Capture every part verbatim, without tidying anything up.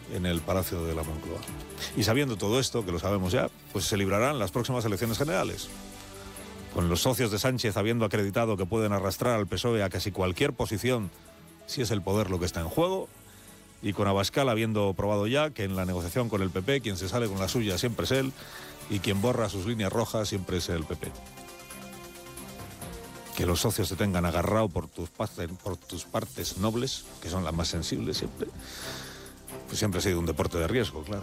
en el Palacio de la Moncloa. Y sabiendo todo esto, que lo sabemos ya, pues se librarán las próximas elecciones generales. Con los socios de Sánchez habiendo acreditado que pueden arrastrar al P S O E a casi cualquier posición si es el poder lo que está en juego, y con Abascal habiendo probado ya que en la negociación con el P P quien se sale con la suya siempre es él y quien borra sus líneas rojas siempre es el P P. Que los socios se tengan agarrado por tus, por tus partes nobles, que son las más sensibles siempre, pues siempre ha sido un deporte de riesgo, claro.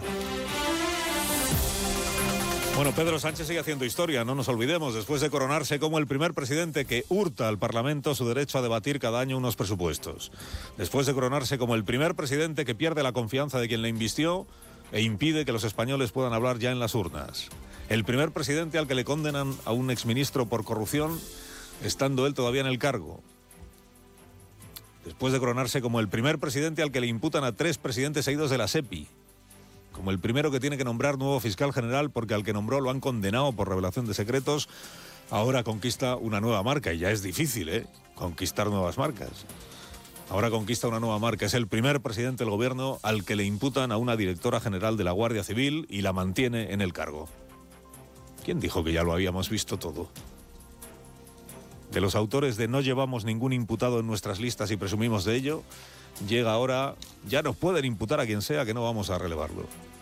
Bueno, Pedro Sánchez sigue haciendo historia, no nos olvidemos, después de coronarse como el primer presidente que hurta al Parlamento su derecho a debatir cada año unos presupuestos. Después de coronarse como el primer presidente que pierde la confianza de quien le invistió e impide que los españoles puedan hablar ya en las urnas. El primer presidente al que le condenan a un exministro por corrupción, estando él todavía en el cargo. Después de coronarse como el primer presidente al que le imputan a tres presidentes seguidos de la SEPI. Como el primero que tiene que nombrar nuevo fiscal general porque al que nombró lo han condenado por revelación de secretos, ahora conquista una nueva marca. Y ya es difícil, ¿eh?, conquistar nuevas marcas. Ahora conquista una nueva marca. Es el primer presidente del gobierno al que le imputan a una directora general de la Guardia Civil y la mantiene en el cargo. ¿Quién dijo que ya lo habíamos visto todo? De los autores de no llevamos ningún imputado en nuestras listas y presumimos de ello, llega ahora, ya nos pueden imputar a quien sea que no vamos a relevarlo.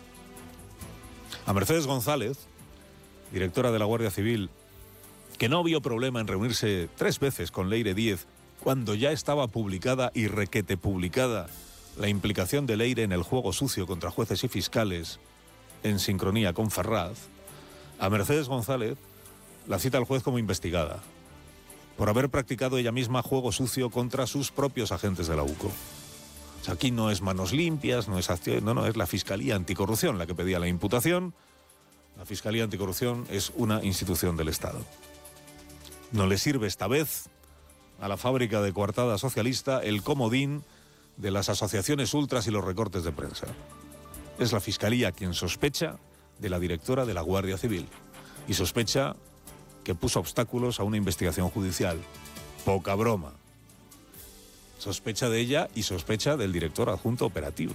A Mercedes González, directora de la Guardia Civil, que no vio problema en reunirse tres veces con Leire Díez cuando ya estaba publicada y requete publicada la implicación de Leire en el juego sucio contra jueces y fiscales en sincronía con Ferraz, a Mercedes González la cita el juez como investigada por haber practicado ella misma juego sucio contra sus propios agentes de la UCO. O sea, aquí no es manos limpias, no es acción, no, no, es la Fiscalía Anticorrupción la que pedía la imputación. La Fiscalía Anticorrupción es una institución del Estado. No le sirve esta vez a la fábrica de coartada socialista el comodín de las asociaciones ultras y los recortes de prensa. Es la Fiscalía quien sospecha de la directora de la Guardia Civil y sospecha que puso obstáculos a una investigación judicial. Poca broma. Sospecha de ella y sospecha del director adjunto operativo.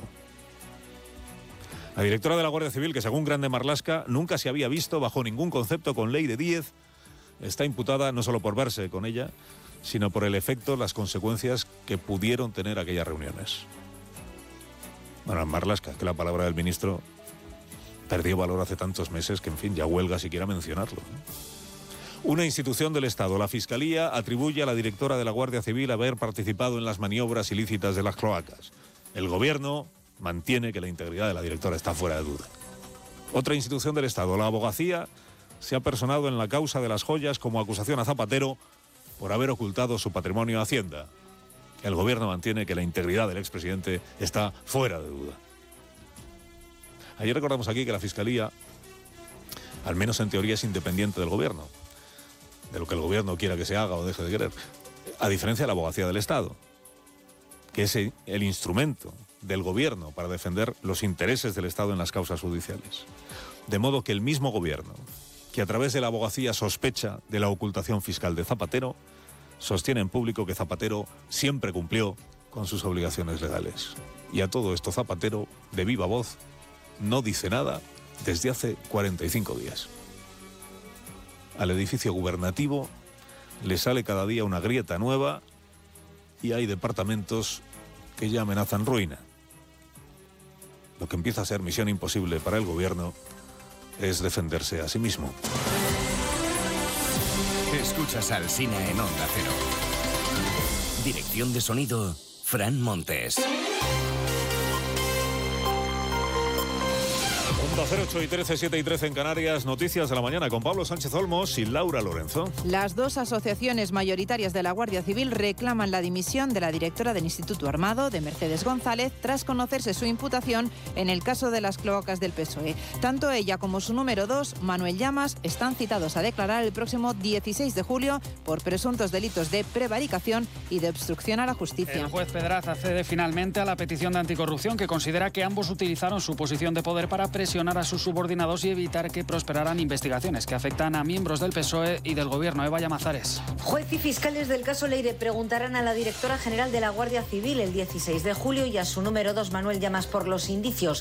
La directora de la Guardia Civil, que según Grande Marlaska nunca se había visto bajo ningún concepto con Leire Díez, está imputada no solo por verse con ella, sino por el efecto, las consecuencias que pudieron tener aquellas reuniones. Bueno, Marlaska, que la palabra del ministro perdió valor hace tantos meses que, en fin, ya huelga siquiera mencionarlo. Una institución del Estado, la Fiscalía, atribuye a la directora de la Guardia Civil haber participado en las maniobras ilícitas de las cloacas. El Gobierno mantiene que la integridad de la directora está fuera de duda. Otra institución del Estado, la Abogacía, se ha personado en la causa de las joyas como acusación a Zapatero por haber ocultado su patrimonio a Hacienda. El Gobierno mantiene que la integridad del expresidente está fuera de duda. Ayer recordamos aquí que la Fiscalía, al menos en teoría, es independiente del Gobierno, de lo que el Gobierno quiera que se haga o deje de querer, a diferencia de la Abogacía del Estado, que es el instrumento del Gobierno para defender los intereses del Estado en las causas judiciales. De modo que el mismo Gobierno, que a través de la Abogacía sospecha de la ocultación fiscal de Zapatero, sostiene en público que Zapatero siempre cumplió con sus obligaciones legales. Y a todo esto Zapatero, de viva voz, no dice nada desde hace cuarenta y cinco días. Al edificio gubernativo le sale cada día una grieta nueva y hay departamentos que ya amenazan ruina. Lo que empieza a ser misión imposible para el Gobierno es defenderse a sí mismo. Escuchas al Sina en Onda Cero. Dirección de sonido, Fran Montes. Onda Cero, ocho y trece, siete y trece en Canarias. Noticias de la mañana con Pablo Sánchez Olmos y Laura Lorenzo. Las dos asociaciones mayoritarias de la Guardia Civil reclaman la dimisión de la directora del Instituto Armado, de Mercedes González, tras conocerse su imputación en el caso de las cloacas del P S O E. Tanto ella como su número dos, Manuel Llamas, están citados a declarar el próximo dieciséis de julio por presuntos delitos de prevaricación y de obstrucción a la justicia. El juez Pedraza cede finalmente a la petición de anticorrupción, que considera que ambos utilizaron su posición de poder para presionar a sus subordinados y evitar que prosperaran investigaciones que afectan a miembros del P S O E y del Gobierno. Eva Llamazares. Juez y fiscales del caso Leire preguntarán a la directora general de la Guardia Civil el dieciséis de julio y a su número dos, Manuel Llamas, por los indicios